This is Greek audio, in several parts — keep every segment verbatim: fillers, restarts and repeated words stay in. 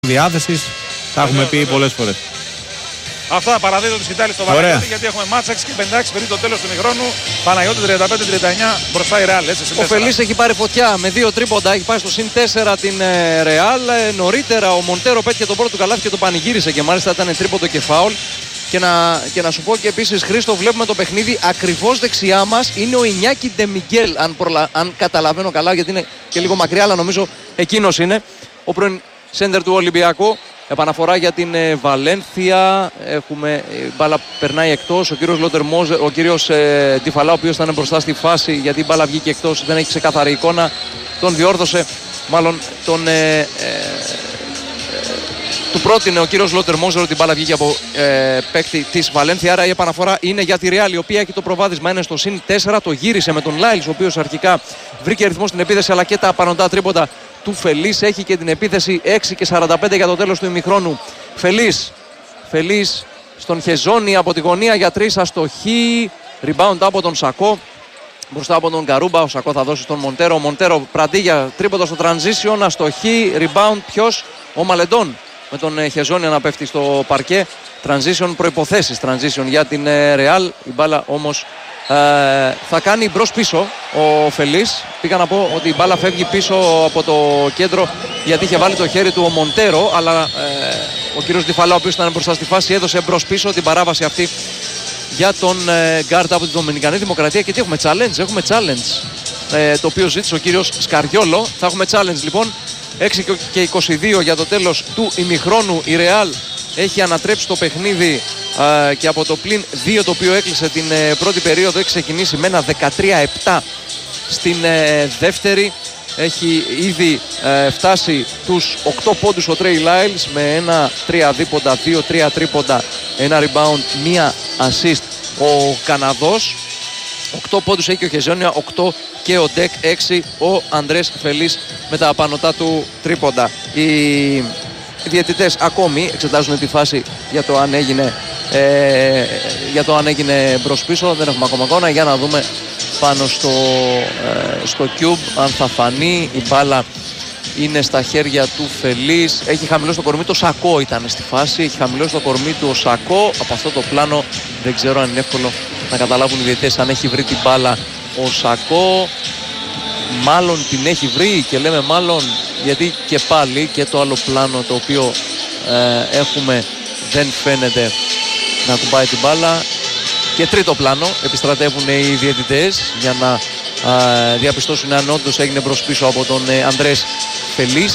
διάθεσης, τα έχουμε πει πολλές φορές. Αυτά παραδίδω τη σκητάλη στο Παναγιώτη, γιατί έχουμε μάτσα έξι και πενήντα έξι περί το τέλος του ημιχρόνου. Παναγιώτη τριάντα πέντε τριάντα εννιά μπροστά η Ρεάλ. Ο Φελής έχει πάρει φωτιά με δύο τρίποντα, έχει πάει στο συν τέσσερα την Ρεάλ. Ε, νωρίτερα ο Μοντέρο πέτυχε τον πρώτο καλάθι και το πανηγύρισε και μάλιστα ήταν τρίποντο και φάουλ. Και να, και να σου πω και επίσης, Χρήστο, βλέπουμε το παιχνίδι ακριβώς δεξιά μας είναι ο Ινιάκη Ντεμιγγέλ, αν, προλα... αν καταλαβαίνω καλά, γιατί είναι και λίγο μακριά, αλλά νομίζω εκείνος είναι ο πρώην σέντερ του Ολυμπιακού. Επαναφορά για την ε, Βαλένθια. Έχουμε, η μπάλα περνάει εκτός. Ο κύριος Λότερ Μόζερ, ο κύριος ε, Τιφαλά, ο οποίος ήταν μπροστά στη φάση, γιατί η μπάλα βγήκε εκτός, δεν έχει ξεκάθαρη εικόνα. Τον διόρθωσε, μάλλον τον. Ε, ε, Του πρότεινε ο κύριος Λότερ Μόζερ ότι η μπάλα βγήκε από ε, παίκτη της Βαλένθια. Άρα η επαναφορά είναι για τη Ρεάλ, η οποία έχει το προβάδισμα, είναι στο συν τέσσερα. Το γύρισε με τον Λάιλς, ο οποίος αρχικά βρήκε ρυθμό στην επίθεση, αλλά και τα απανωτά τρίποντα του Φελής. Έχει και την επίθεση έξι και σαράντα πέντε για το τέλος του ημιχρόνου. Φελής, Φελής στον Χεζόνι από τη γωνία για τρεις, αστοχή. Rebound από τον Σακό. Μπροστά από τον Καρούμπα, ο Σακό θα δώσει στον Μοντέρο. Ο Μοντέρο Πραντίγια, τρίποντα στο transition, αστοχή. Rebound ποιος? Ο Μαλεντών. Με τον Χεζόνια να πέφτει στο παρκέ. Transition, προϋποθέσεις transition για την Real. Η μπάλα όμως ε, θα κάνει μπρος πίσω ο Φελής. Πήγα να πω ότι η μπάλα φεύγει πίσω από το κέντρο, γιατί είχε βάλει το χέρι του ο Μοντέρο, αλλά ε, ο κύριος Διφαλά, ο οποίος ήταν μπροστά στη φάση, έδωσε μπρος πίσω την παράβαση αυτή για τον ε, γκάρντ από την Δομινικανή Δημοκρατία. Και τι έχουμε? Challenge, έχουμε challenge ε, το οποίο ζήτησε ο κύριος Σκαριόλο. Θα έχουμε challenge λοιπόν. έξι και είκοσι δύο για το τέλος του ημιχρόνου. Η Real έχει ανατρέψει το παιχνίδι ε, και από το πλην δύο, το οποίο έκλεισε την ε, πρώτη περίοδο, έχει ξεκινήσει με ένα δεκατρία επτά στην ε, δεύτερη. Έχει ήδη ε, φτάσει τους οκτώ πόντους ο Τρέι Λάιλς με ένα τρία δίποντα, δύο τρία τρίποντα, ένα rebound, μία assist ο Καναδός. οκτώ πόντους έχει ο Χεζόνια, οκτώ και ο Ντεκ, έξι ο Αντρές Φελής με τα απανωτά του τρίποντα. Οι διαιτητές ακόμη εξετάζουν τη φάση για το αν έγινε, ε, για το αν έγινε μπρος πίσω. Δεν έχουμε ακόμα εικόνα, για να δούμε πάνω στο, ε, στο cube αν θα φανεί. Η μπάλα είναι στα χέρια του Φελής. Έχει χαμηλώσει το κορμί του, ο Σακό ήταν στη φάση. Έχει χαμηλώσει το κορμί του ο Σακό. Από αυτό το πλάνο δεν ξέρω αν είναι εύκολο να καταλάβουν οι διαιτητές αν έχει βρει την μπάλα ο Σακό. Μάλλον την έχει βρει, και λέμε μάλλον γιατί και πάλι και το άλλο πλάνο το οποίο ε, έχουμε δεν φαίνεται να κουμπάει την μπάλα. Και τρίτο πλάνο επιστρατεύουν οι διαιτητές για να ε, διαπιστώσουν αν όντως έγινε μπρος πίσω από τον ε, Αντρές Φελής.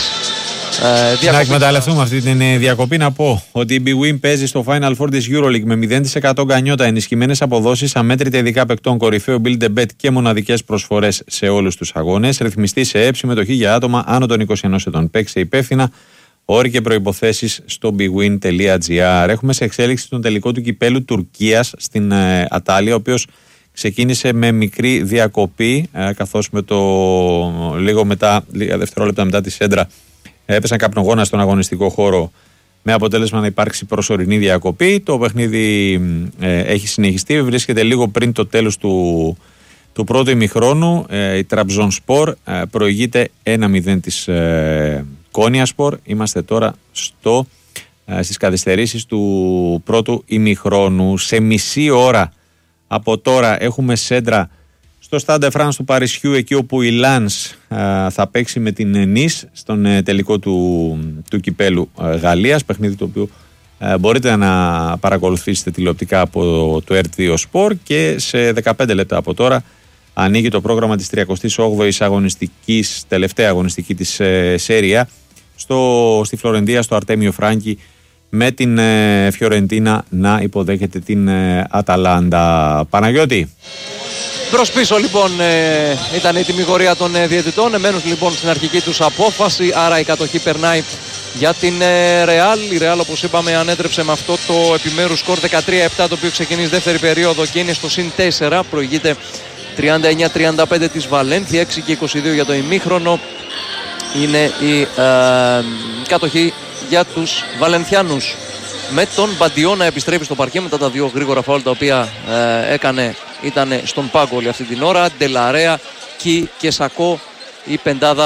Ε, να εκμεταλλευτούμε αυτή την διακοπή, να πω ότι η Big Win παίζει στο Final Four της EuroLeague με μηδέν τοις εκατό γκανιότα, ενισχυμένες αποδόσεις, αμέτρητα ειδικά παικτών, κορυφαίο build a bet και μοναδικές προσφορές σε όλους τους αγώνες. Ρυθμιστή σε ΕΕΠ, συμμετοχή για άτομα άνω των είκοσι ενός ετών. Παίξε υπεύθυνα. Όροι και προϋποθέσεις στο bigwin τελεία gr. Έχουμε σε εξέλιξη τον τελικό του κυπέλου Τουρκίας στην ε, Ατάλια, ο οποίος ξεκίνησε με μικρή διακοπή, ε, καθώς με το λίγο μετά, λίγα δευτερόλεπτα μετά τη σέντρα, έπεσαν καπνογόνα στον αγωνιστικό χώρο, με αποτέλεσμα να υπάρξει προσωρινή διακοπή. Το παιχνίδι ε, έχει συνεχιστεί, βρίσκεται λίγο πριν το τέλος του, του πρώτου ημιχρόνου. Ε, η Τραμπζονσπορ ε, προηγείται ένα μηδέν της ε, Κόνιασπορ. Είμαστε τώρα στο, ε, στις καθυστερήσεις του πρώτου ημιχρόνου. Σε μισή ώρα από τώρα έχουμε σέντρα στο Stade de France του Παρισιού, εκεί όπου η Lens ε, θα παίξει με την Nice στον ε, τελικό του, του κυπέλου ε, Γαλλίας, παιχνίδι το οποίο ε, μπορείτε να παρακολουθήσετε τηλεοπτικά από το ερ τι δύο Sport. Και σε δεκαπέντε λεπτά από τώρα ανοίγει το πρόγραμμα της τριακοστής όγδοης αγωνιστικής, τελευταία αγωνιστική της ε, Σέρια, στο, στη Φλωρεντία, στο Αρτέμιο Φράγκη, με την ε, Φιωρεντίνα να υποδέχεται την ε, Αταλάντα. Παναγιώτη. Μπρος πίσω λοιπόν ε, ήταν η τιμιγορία των ε, διαιτητών. Εμένουν λοιπόν στην αρχική τους απόφαση, άρα η κατοχή περνάει για την ε, Real. Η Real, όπως είπαμε, ανέτρεψε με αυτό το επιμέρους σκορ δεκατρία επτά, το οποίο ξεκινήσει δεύτερη περίοδο και είναι στο συν τέσσερα. Προηγείται τριάντα εννιά τριάντα πέντε της Βαλένθια, έξι και είκοσι δύο για το ημίχρονο. Είναι η ε, κατοχή για τους Βαλενθιάνους, με τον Μπαντιό να επιστρέφει στο παρκέ μετά τα δύο γρήγορα φάουλ τα οποία ε, έκανε, ήταν στον πάγκο όλη αυτή την ώρα. Ντελαρέα, Κι και Σακό, η πεντάδα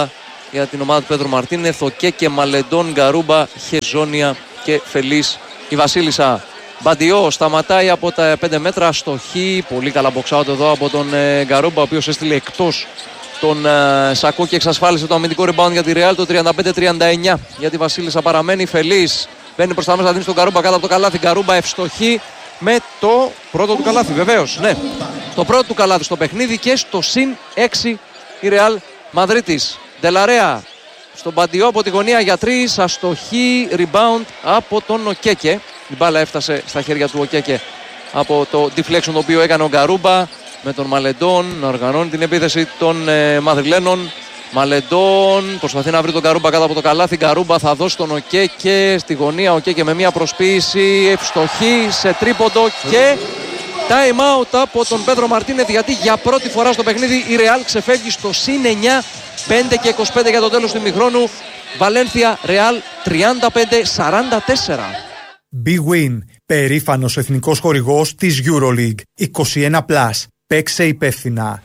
για την ομάδα του Πέδρο Μαρτίνεθ. Ο Κέκε, Μαλεντών, Γκαρούμπα, Χεζόνια και Φελής η Βασίλισσα. Μπαντιό σταματάει από τα πέντε μέτρα, στοχή. Πολύ καλά box out εδώ από τον ε, Γκαρούμπα, ο οποίος έστειλε εκτός τον ε, Σακό και εξασφάλισε το αμυντικό rebound για τη Real. Το τριάντα πέντε τριάντα εννιά για τη Βασίλισσα παραμένει. Φελής μπαίνει προς τα μέσα, δίνει στον Γκαρούμπα κάτω από το καλάθι. Γκαρούμπα ευστοχή με το πρώτο του καλάθι, βεβαίως. Ναι, το πρώτο του καλάθι στο παιχνίδι και στο συν έξι η Real Μαδρίτης. Ντελαρέα στον Μπαντιό από τη γωνία για τρεις, αστοχή, rebound από τον Οκέκε. Η μπάλα έφτασε στα χέρια του Οκέκε από το deflection το οποίο έκανε ο Γκαρούμπα, με τον Μαλεντών να οργανώνει την επίθεση των ε, Μαδριλένων. Μαλεντών προσπαθεί να βρει τον Γκαρούμπα κάτω από το καλάθι. Γκαρούμπα θα δώσει τον Οκέκε στη γωνία. Οκέκε με μια προσποίηση, ευστοχή σε τρίποντο και time out από τον Πέδρο Μαρτίνεθ, γιατί για πρώτη φορά στο παιχνίδι η Real ξεφεύγει στο συν εννιά, πέντε και είκοσι πέντε για το τέλος του ημιχρόνου. Βαλένθια Real τριάντα πέντε σαράντα τέσσερα. Big Win, περήφανος εθνικός χορηγός της EuroLeague. είκοσι ένα συν. Παίξε υπεύθυνα.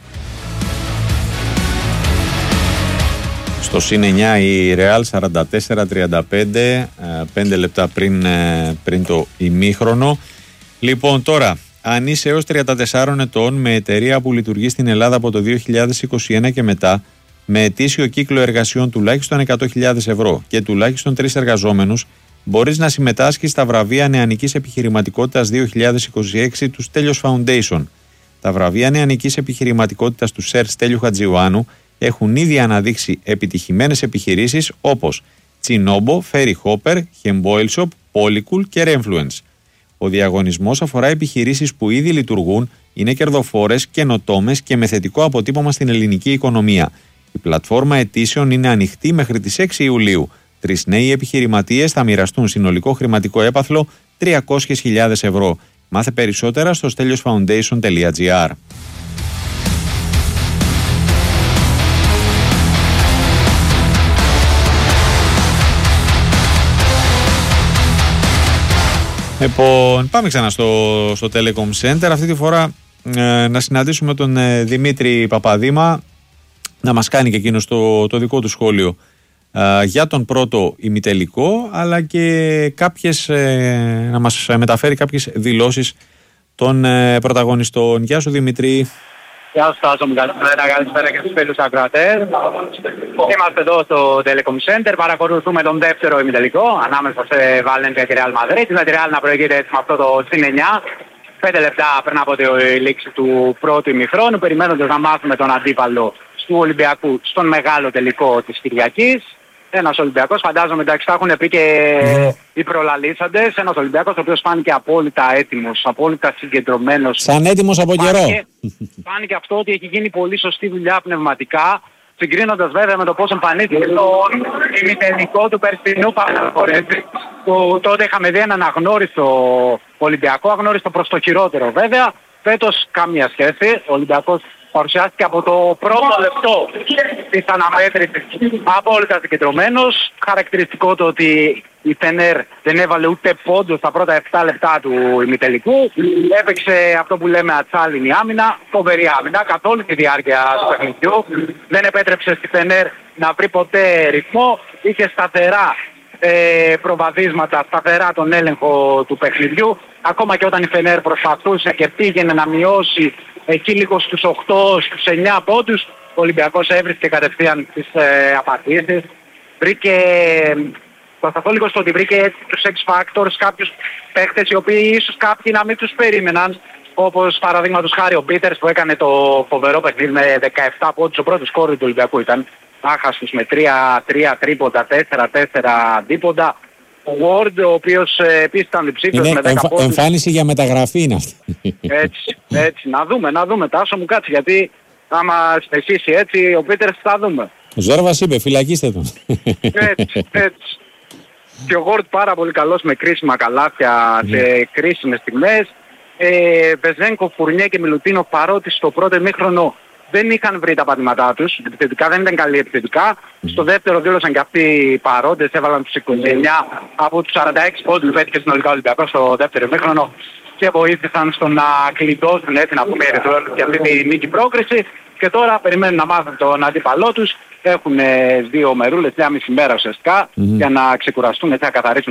Στο συν εννιά η Real σαράντα τέσσερα τριάντα πέντε, πέντε λεπτά πριν, πριν το ημίχρονο. Λοιπόν, τώρα, αν είσαι έως τριάντα τεσσάρων ετών με εταιρεία που λειτουργεί στην Ελλάδα από το δύο χιλιάδες είκοσι ένα και μετά, με ετήσιο κύκλο εργασιών τουλάχιστον εκατό χιλιάδες ευρώ και τουλάχιστον τρεις εργαζόμενους, μπορείς να συμμετάσχεις στα βραβεία νεανικής επιχειρηματικότητας δύο χιλιάδες είκοσι έξι του Στέλιος Foundation. Τα βραβεία νεανικής επιχειρηματικότητας του ΣΕΡ Στέλιου Χατζιωάννου έχουν ήδη αναδείξει επιτυχημένες επιχειρήσεις όπως Τσινόμπο, Φέρι Χόπερ, Χεμποέλ Shop, Polycool και Refluence. Ο διαγωνισμός αφορά επιχειρήσεις που ήδη λειτουργούν, είναι κερδοφόρες, καινοτόμες και με θετικό αποτύπωμα στην ελληνική οικονομία. Η πλατφόρμα αιτήσεων είναι ανοιχτή μέχρι τις έξι Ιουλίου. Τρεις νέοι επιχειρηματίες θα μοιραστούν συνολικό χρηματικό έπαθλο τριακόσιες χιλιάδες ευρώ. Μάθε περισσότερα στο στέλιος φαουντέισον τελεία τζι άρ. Λοιπόν, πάμε ξανά στο, στο Telecom Center. Αυτή τη φορά ε, να συναντήσουμε τον ε, Δημήτρη Παπαδήμα, να μας κάνει και εκείνο το, το δικό του σχόλιο ε, για τον πρώτο ημιτελικό, αλλά και κάποιες, ε, να μας μεταφέρει κάποιες δηλώσεις των ε, πρωταγωνιστών. Γεια σου Δημήτρη. Γεια σας Τάσο, καλησπέρα, καλησπέρα και στους φίλους ακροατές. Είμαστε εδώ στο Telecom Center, παρακολουθούμε τον δεύτερο ημιτελικό ανάμεσα σε Βαλένθια και Real Madrid. Με τη Real να προηγείται έτσι με αυτό το συν εννιά, πέντε λεπτά πριν από τη λήξη του πρώτου ημιχρόνου, περιμένοντας να μάθουμε τον αντίπαλο του Ολυμπιακού στον μεγάλο τελικό της Κυριακής. Ένας Ολυμπιακός, φαντάζομαι, εντάξει, θα έχουν πει και mm. οι προλαλήσαντες. Ένας Ολυμπιακός ο οποίος φάνηκε απόλυτα έτοιμος, απόλυτα συγκεντρωμένος. Σαν έτοιμος από καιρό. Φάνηκε, φάνηκε αυτό ότι έχει γίνει πολύ σωστή δουλειά πνευματικά, συγκρίνοντας βέβαια με το πώς εμφανίστηκε το ημιτελικό του περσινού Παναθηναϊκού, που τότε είχαμε δει έναν αγνώριστο Ολυμπιακό, αγνώριστο προς το χειρότερο βέβαια. Φέτος καμία σχέση. Ο Ολυμπιακός παρουσιάστηκε από το πρώτο λεπτό της αναμέτρησης απόλυτα συγκεντρωμένος. Χαρακτηριστικό το ότι η Φενέρ δεν έβαλε ούτε πόντο στα πρώτα επτά λεπτά του ημιτελικού. Έπαιξε αυτό που λέμε ατσάλινη άμυνα, φοβερή άμυνα καθ' όλη τη διάρκεια του παιχνιδιού. Δεν επέτρεψε στη Φενέρ να βρει ποτέ ρυθμό. Είχε σταθερά ε, προβαδίσματα, σταθερά τον έλεγχο του παιχνιδιού. Ακόμα και όταν η Φενέρ προσπαθούσε και πήγαινε να μειώσει εκεί λίγο στους οκτώ, στους εννιά πόντους, ο Ολυμπιακός έβρισκε κατευθείαν τις ε, απαντήσεις. Βρήκε, θα σταθώ λίγο στο ότι βρήκε τους X Factors, κάποιους παίχτες οι οποίοι ίσως κάποιοι να μην τους περίμεναν, όπως παραδείγματος χάρη ο Πίτερς που έκανε το φοβερό παιχνίδι με δεκαεπτά πόντους, ο πρώτος σκόρ του Ολυμπιακού ήταν. Άχαστος με τρία τρία τρίποντα, τέσσερα τέσσερα δίποντα. Ο Ward, ο οποίος ε, επίσης ήταν διψήφιος με δέκα πόντους. Εμφάνιση για μεταγραφή είναι αυτή. Έτσι, έτσι. Να δούμε, να δούμε. Τάσο μου κάτσε, γιατί άμα συνεχίσει έτσι, ο Πίτερς θα δούμε. Ο Ζόρβας είπε, φυλακίστε τον. Έτσι, έτσι. Και ο Ward πάρα πολύ καλός με κρίσιμα καλάθια σε κρίσιμες στιγμές. Ε, Βεζένκο, Φουρνιέ και Μιλουτίνο, παρότι στο πρώτο ημίχρονο δεν είχαν βρει τα πατήματά τους, επιθετικά δεν ήταν καλή επιθετικά. Mm. Στο δεύτερο δήλωσαν και αυτοί οι παρόντες, έβαλαν τους είκοσι εννιά από τους σαράντα έξι πόντους που πέτυχε συνολικά ο Ολυμπιακός στο δεύτερο ημίχρονο και βοήθησαν στο να κλειδώσουν, έτσι να πούμε, για αυτή τη νίκη πρόκριση. Και τώρα περιμένουν να μάθουν τον αντίπαλό τους. Έχουν δύο μερούλες, μια μισή μέρα ουσιαστικά, mm-hmm. για να ξεκουραστούν, έτσι να καθαρίσουν